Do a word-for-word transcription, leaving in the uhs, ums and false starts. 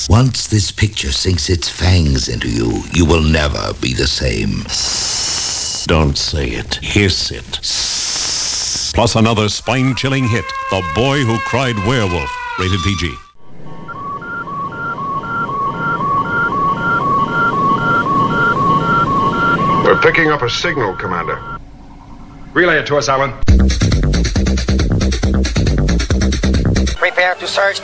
Once this picture sinks its fangs into you, you will never be the same. Don't say it. Hiss it. Plus another spine-chilling hit, The Boy Who Cried Werewolf. Rated P G. We're picking up a signal, Commander. Relay it to us, Alan. Prepare to search